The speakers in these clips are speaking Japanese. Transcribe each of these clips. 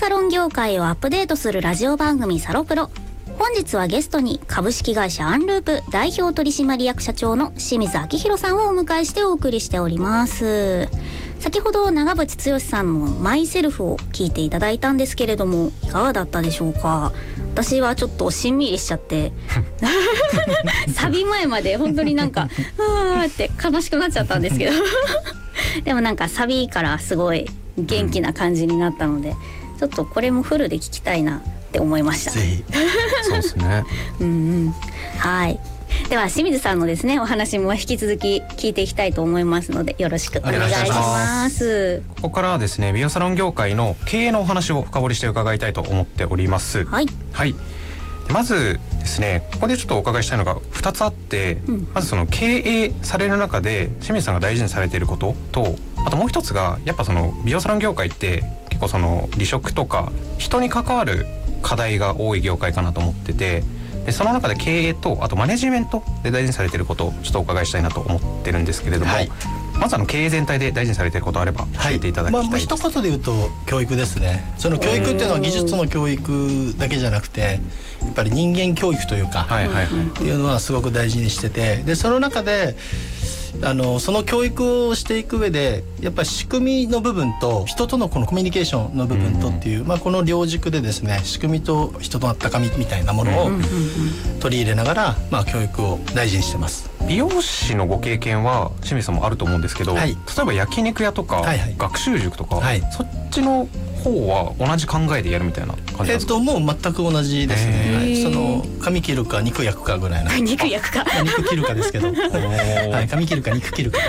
サロン業界をアップデートするラジオ番組サロプロ。本日はゲストに株式会社アンループ代表取締役社長の清水明宏さんをお迎えしてお送りしております。先ほど長渕剛さんのマイセルフを聞いていただいたんですけれども、いかがだったでしょうか。私はちょっとしんみりしちゃってサビ前まで本当になんかあーって悲しくなっちゃったんですけどでもなんかサビからすごい元気な感じになったので、ちょっとこれもフルで聞きたいなって思いました。 ぜひそうですねはい。では清水さんのですねお話も引き続き聞いていきたいと思いますので、よろしくお願いします。 ここからはですね美容サロン業界の経営のお話を深掘りして伺いたいと思っております。 はい、 はい、まずですねここでちょっとお伺いしたいのが2つあって、まずその経営される中で清水さんが大事にされていることと、あともう一つがやっぱその美容サロン業界って結構その離職とか人に関わる課題が多い業界かなと思ってて、でその中で経営とあとマネジメントで大事にされていることをちょっとお伺いしたいなと思ってるんですけれども、はい、まず経営全体で大事にされていることあれば教えていただきたいです。 一言で言うと教育ですね。その教育っていうのは技術の教育だけじゃなくてやっぱり人間教育というか、っていうのはすごく大事にしてて、でその中でその教育をしていく上でやっぱり仕組みの部分と人とのこのコミュニケーションの部分とっていう、この両軸でですね仕組みと人との高みみたいなものを取り入れながら、教育を大事にしてます。 美容師のご経験は清水さんもあると思うんですけど、例えば焼肉屋とか、学習塾とか、そっちの方は同じ考えでやるみたいな感じですか？ もう全く同じですね。その髪切るか肉焼くかぐらいな肉焼くか肉切るかですけど髪切るか肉切るか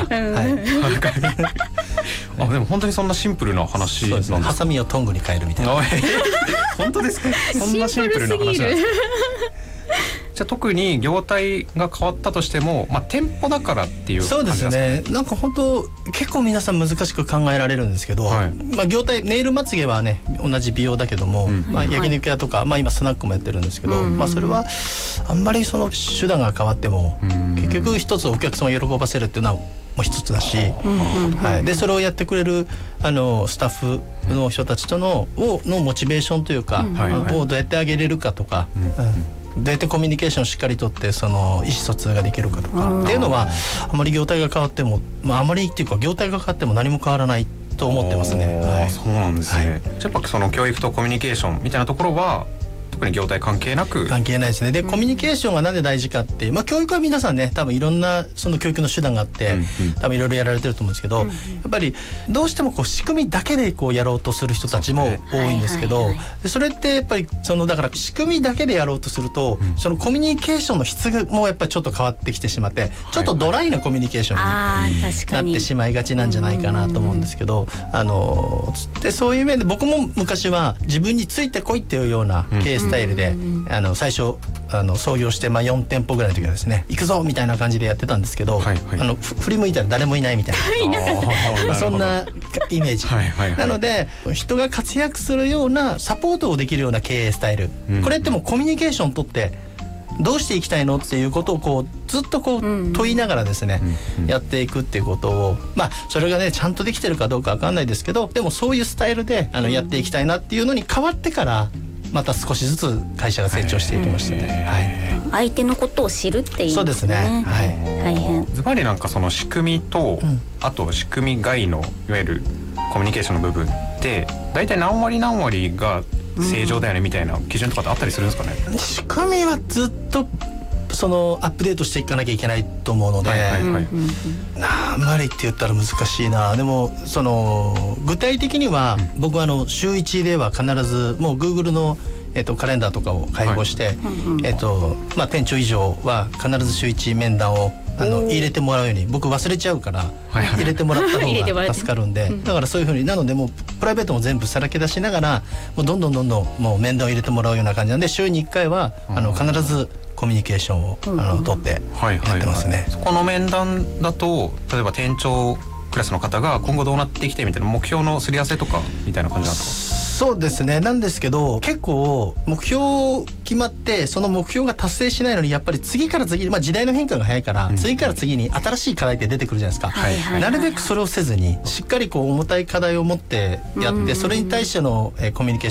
あ、でも本当にそんなシンプルな話なんですか？ ハサミをトングに変えるみたいな本当ですか？そんなシンプルな話なんですか？じゃあ特に業態が変わったとしても、店舗だからっていう感じですか？そうですね。なんか本当結構皆さん難しく考えられるんですけど、業態ネイルまつげはね同じ美容だけども、焼肉屋とか、今スナックもやってるんですけど、それはあんまりその手段が変わっても、結局一つお客様を喜ばせるっていうのはもう一つだし、でそれをやってくれるスタッフの人たちとのモチベーションというか、をどうやってあげれるかとか、どうやってコミュニケーションをしっかりとってその意思疎通ができるかとかっていうのはあまり業態が変わっても、あまりっていうか業態が変わっても何も変わらないと思ってますね。 そうなんですね。やっぱその教育とコミュニケーションみたいなところは特に業態関係なく関係ないですね。でコミュニケーションがなんで大事かって、教育は皆さんね多分いろんなその教育の手段があって、多分いろいろやられてると思うんですけど、やっぱりどうしてもこう仕組みだけでこうやろうとする人たちも多いんですけど、でそれってやっぱりだから仕組みだけでやろうとすると、そのコミュニケーションの質もやっぱりちょっと変わってきてしまって、ちょっとドライなコミュニケーションになってしまいがちなんじゃないかなと思うんですけど、でそういう面で僕も昔は自分についてこいっていうような経営スタイルで最初創業して4店舗ぐらいの時はですね行くぞみたいな感じでやってたんですけど、振り向いたら誰もいないみたいなそんなイメージなので、人が活躍するようなサポートをできるような経営スタイル、これってもうコミュニケーション取ってどうしていきたいのっていうことをこうずっとこう問いながらですね、やっていくっていうことをそれがねちゃんとできてるかどうかわかんないですけど、でもそういうスタイルでやっていきたいなっていうのに変わってからまた少しずつ会社が成長していきましたね。 相手のことを知るっていう、 そうですね。 大変。 ズバリなんかその仕組みと、あと仕組み外のいわゆるコミュニケーションの部分って大体何割何割が正常だよねみたいな基準とかってあったりするんですかね？ 仕組みはずっとそのアップデートしていかなきゃいけないと思うので、何割って言ったら難しいな。でもその具体的には僕は週1では必ずもう Google のカレンダーとかを開放して、店長以上は必ず週1面談を入れてもらうように、僕忘れちゃうから入れてもらった方が助かるんで、だからそういうふうになのでもうプライベートも全部さらけ出しながらもうどんどんもう面談を入れてもらうような感じなんで、週に1回は必ずコミュニケーションを取ってやってますね。 そこの面談だと例えば店長クラスの方が今後どうなっていきたいみたいな目標のすり合わせとかみたいな感じなんですか？ そうですね。なんですけど結構目標決まってその目標が達成しないのにやっぱり次から次に、時代の変化が早いから、次から次に新しい課題って出てくるじゃないですか。なるべくそれをせずにしっかりこう重たい課題を持ってやって、それに対してのコミュニケーション